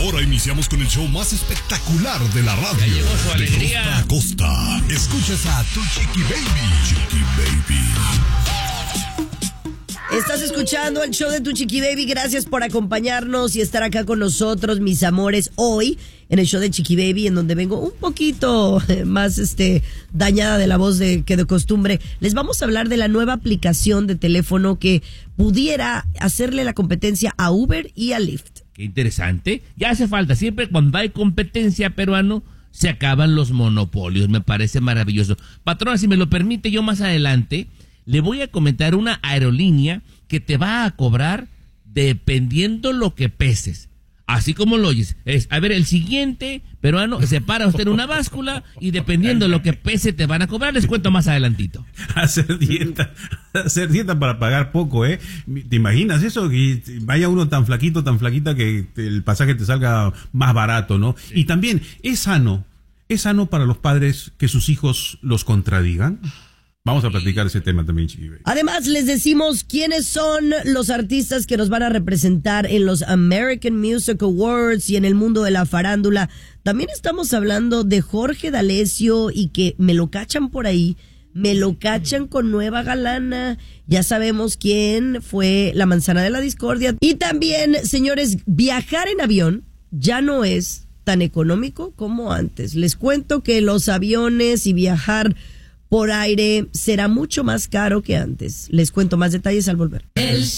Ahora iniciamos con el show más espectacular de la radio. Ya llegó su alegría. De costa a costa. Escuchas a tu Chiqui Baby. Chiqui Baby. Estás escuchando el show de Tu Chiqui Baby. Gracias por acompañarnos y estar acá con nosotros, mis amores, hoy en el show de Chiqui Baby, en donde vengo un poquito más dañada de la voz que de costumbre. Les vamos a hablar de la nueva aplicación de teléfono que pudiera hacerle la competencia a Uber y a Lyft. Qué interesante. Ya hace falta. Siempre cuando hay competencia, peruano, se acaban los monopolios. Me parece maravilloso. Patrona, si me lo permite, yo más adelante le voy a comentar una aerolínea que te va a cobrar dependiendo lo que peses. Así como lo oyes. A ver, el siguiente peruano se para usted en una báscula y dependiendo de lo que pese te van a cobrar. Les cuento más adelantito. Hacer dieta para pagar poco, ¿eh? ¿Te imaginas eso? Que vaya uno tan flaquita que el pasaje te salga más barato, ¿no? Sí. Y también, ¿es sano para los padres que sus hijos los contradigan? Vamos a platicar ese tema también, Chiqui Baby. Además, les decimos quiénes son los artistas que nos van a representar en los American Music Awards y en el mundo de la farándula. También estamos hablando de Jorge D'Alessio y que me lo cachan por ahí. Me lo cachan con nueva galana. Ya sabemos quién fue la manzana de la discordia. Y también, señores, viajar en avión ya no es tan económico como antes. Les cuento que los aviones y viajar por aire será mucho más caro que antes. Les cuento más detalles al volver.